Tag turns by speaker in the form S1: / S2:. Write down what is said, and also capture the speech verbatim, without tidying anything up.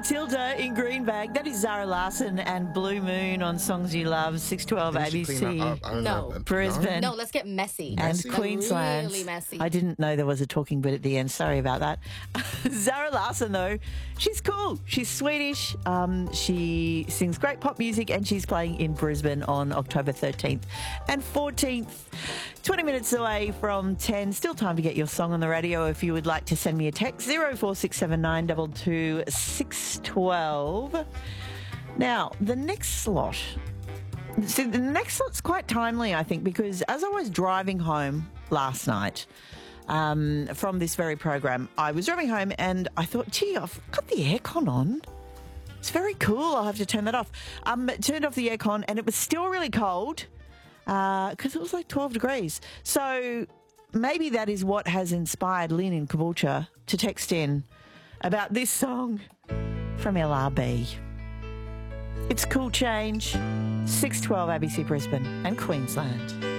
S1: Matilda in Greenbag. That is Zara Larsson and Blue Moon on Songs You Love, six twelve A B C.
S2: Up, up,
S3: No.
S1: Brisbane.
S3: No, let's get messy.
S1: And
S2: Messy?
S1: Queensland.
S3: Really messy.
S1: I didn't know there was a talking bit at the end. Sorry about that. Zara Larsson, though, she's cool. She's Swedish. Um, she sings great pop music, and she's playing in Brisbane on October thirteenth and fourteenth. twenty minutes away from ten. Still time to get your song on the radio if you would like to send me a text. zero four six seven nine two two six one two. Now, the next slot... See, the next slot's quite timely, I think, because as I was driving home last night um, from this very program, I was driving home and I thought, gee, I've got the aircon on. It's very cool. I'll have to turn that off. Um, turned off the aircon and it was still really cold because uh, it was like twelve degrees. So maybe that is what has inspired Lynn in Caboolture to text in about this song from L R B. It's Cool Change, six twelve A B C Brisbane and Queensland.